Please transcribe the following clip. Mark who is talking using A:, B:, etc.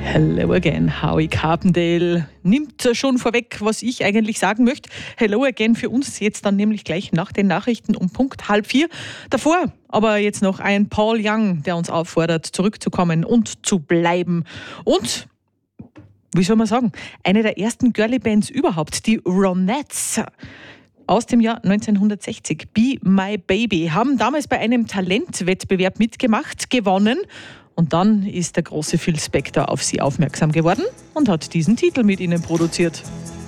A: Hello again, Howie Carpendale nimmt schon vorweg, was ich eigentlich sagen möchte. Hello again für uns jetzt dann nämlich gleich nach den Nachrichten um Punkt 3:30. Davor aber jetzt noch ein Paul Young, der uns auffordert, zurückzukommen und zu bleiben. Und, wie soll man sagen, eine der ersten Girly-Bands überhaupt, die Ronettes. Aus dem Jahr 1960, Be My Baby, haben damals bei einem Talentwettbewerb mitgemacht, gewonnen. Und dann ist der große Phil Spector auf sie aufmerksam geworden und hat diesen Titel mit ihnen produziert.